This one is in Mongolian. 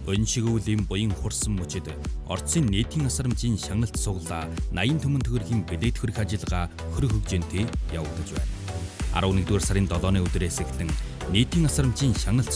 Өншигүүлийн буян хурсан мөчөд орцын нийтийн асрамжийн шагналт суглаа 80 түмэн төгрөгийн билет хөрөх ажиллагаа хөр хөгжинтэй явагдаж байна. 11-р сарын 7-ны өдрөөс эхлэн нийтийн асрамжийн шагналт